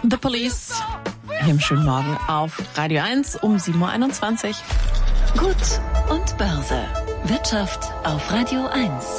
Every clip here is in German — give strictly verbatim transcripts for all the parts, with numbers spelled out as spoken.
The Police. Hier im schönen Morgen auf Radio eins um sieben Uhr einundzwanzig. Gut und Börse. Wirtschaft auf Radio eins.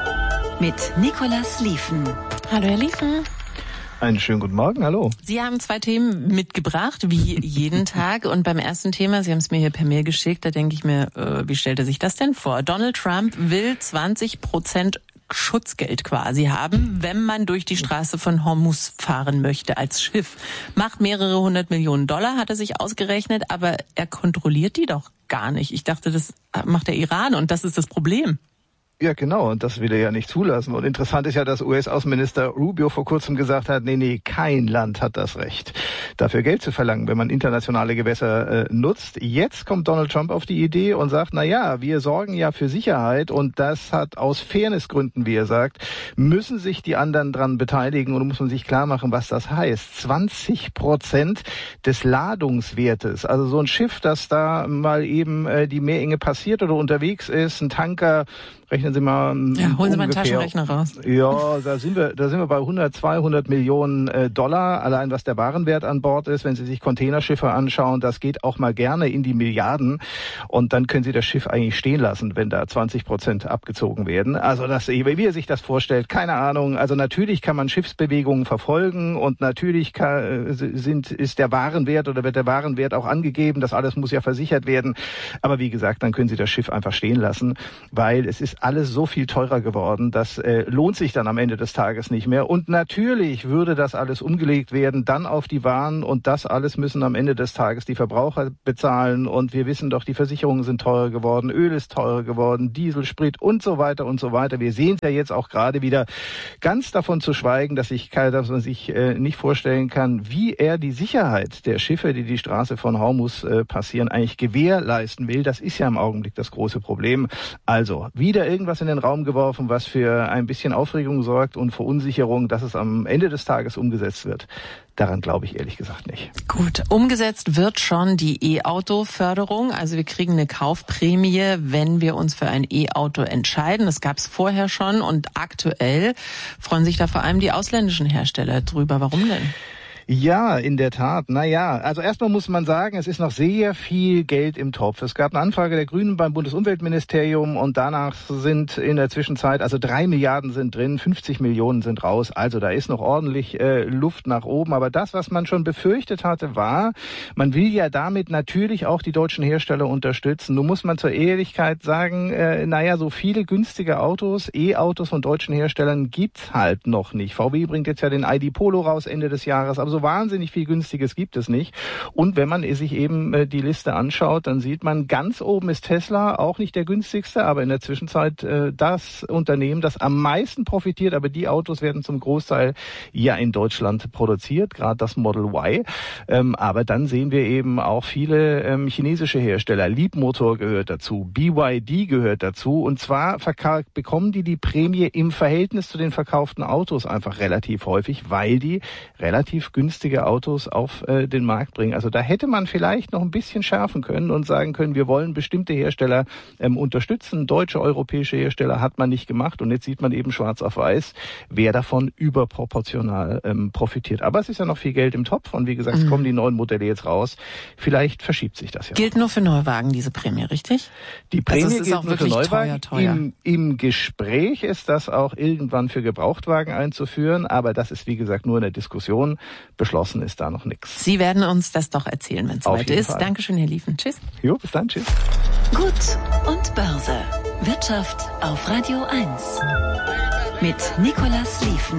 Mit Nicolas Lieven. Hallo, Herr Lieven. Einen schönen guten Morgen, hallo. Sie haben zwei Themen mitgebracht, wie jeden Tag. Und beim ersten Thema, Sie haben es mir hier per Mail geschickt, da denke ich mir, äh, wie stellt er sich das denn vor? Donald Trump will zwanzig Prozent Schutzgeld quasi haben, wenn man durch die Straße von Hormuz fahren möchte als Schiff. Macht mehrere hundert Millionen Dollar, hat er sich ausgerechnet, aber er kontrolliert die doch gar nicht. Ich dachte, das macht der Iran und das ist das Problem. Ja, genau, und das will er ja nicht zulassen. Und interessant ist ja, dass U S-Außenminister Rubio vor kurzem gesagt hat, nee, nee, kein Land hat das Recht, dafür Geld zu verlangen, wenn man internationale Gewässer äh, nutzt. Jetzt kommt Donald Trump auf die Idee und sagt, na ja, wir sorgen ja für Sicherheit und das hat aus Fairnessgründen, wie er sagt, müssen sich die anderen dran beteiligen und muss man sich klar machen, was das heißt. zwanzig Prozent des Ladungswertes, also so ein Schiff, das da mal eben äh, die Meerenge passiert oder unterwegs ist, ein Tanker, rechnen Sie mal. Ja, holen Sie mal einen Taschenrechner raus. Ja, da sind wir, da sind wir bei hundert, zweihundert Millionen äh, Dollar. Allein was der Warenwert an Bord ist, wenn Sie sich Containerschiffe anschauen, das geht auch mal gerne in die Milliarden. Und dann können Sie das Schiff eigentlich stehen lassen, wenn da zwanzig Prozent abgezogen werden. Also das, wie er sich das vorstellt, keine Ahnung. Also natürlich kann man Schiffsbewegungen verfolgen und natürlich kann, sind, ist der Warenwert oder wird der Warenwert auch angegeben. Das alles muss ja versichert werden. Aber wie gesagt, dann können Sie das Schiff einfach stehen lassen, weil es ist alles so viel teurer geworden, das äh, lohnt sich dann am Ende des Tages nicht mehr. Und natürlich würde das alles umgelegt werden, dann auf die Waren und das alles müssen am Ende des Tages die Verbraucher bezahlen. Und wir wissen doch, die Versicherungen sind teurer geworden, Öl ist teurer geworden, Diesel, Sprit und so weiter und so weiter. Wir sehen es ja jetzt auch gerade wieder, ganz davon zu schweigen, dass, ich, dass man sich äh, nicht vorstellen kann, wie er die Sicherheit der Schiffe, die die Straße von Hormuz äh, passieren, eigentlich gewährleisten will. Das ist ja im Augenblick das große Problem. Also, wieder irgendwas in den Raum geworfen, was für ein bisschen Aufregung sorgt und Verunsicherung, dass es am Ende des Tages umgesetzt wird. Daran glaube ich ehrlich gesagt nicht. Gut, umgesetzt wird schon die E-Auto-Förderung. Also wir kriegen eine Kaufprämie, wenn wir uns für ein E-Auto entscheiden. Das gab es vorher schon und aktuell freuen sich da vor allem die ausländischen Hersteller drüber. Warum denn? Ja, in der Tat. Naja, also erstmal muss man sagen, es ist noch sehr viel Geld im Topf. Es gab eine Anfrage der Grünen beim Bundesumweltministerium und danach sind in der Zwischenzeit, also drei Milliarden sind drin, fünfzig Millionen sind raus. Also da ist noch ordentlich äh, Luft nach oben. Aber das, was man schon befürchtet hatte, war, man will ja damit natürlich auch die deutschen Hersteller unterstützen. Nun muss man zur Ehrlichkeit sagen, äh, naja, so viele günstige Autos, E-Autos von deutschen Herstellern gibt's halt noch nicht. V W bringt jetzt ja den I D Polo raus Ende des Jahres, aber so wahnsinnig viel Günstiges gibt es nicht. Und wenn man sich eben äh, die Liste anschaut, dann sieht man, ganz oben ist Tesla, auch nicht der günstigste, aber in der Zwischenzeit äh, das Unternehmen, das am meisten profitiert. Aber die Autos werden zum Großteil ja in Deutschland produziert, gerade das Model Y. Ähm, aber dann sehen wir eben auch viele ähm, chinesische Hersteller. Leapmotor gehört dazu, B Y D gehört dazu. Und zwar verka- bekommen die die Prämie im Verhältnis zu den verkauften Autos einfach relativ häufig, weil die relativ günstige Autos auf äh, den Markt bringen. Also da hätte man vielleicht noch ein bisschen schärfen können und sagen können, wir wollen bestimmte Hersteller ähm, unterstützen. Deutsche, europäische Hersteller hat man nicht gemacht und jetzt sieht man eben schwarz auf weiß, wer davon überproportional ähm, profitiert. Aber es ist ja noch viel Geld im Topf und wie gesagt, mhm. es kommen die neuen Modelle jetzt raus. Vielleicht verschiebt sich das ja. Gilt noch. nur für Neuwagen diese Prämie, richtig? Die Prämie also es ist gilt auch nur für wirklich Neuwagen. Teuer, teuer. Im, Im Gespräch ist das auch irgendwann für Gebrauchtwagen einzuführen, aber das ist wie gesagt nur in der Diskussion. Beschlossen ist da noch nichts. Sie werden uns das doch erzählen, wenn es soweit ist. Fall. Dankeschön, Herr Lieven. Tschüss. Jo, bis dann. Tschüss. Gut und Börse. Wirtschaft auf Radio eins. Mit Nicolas Lieven.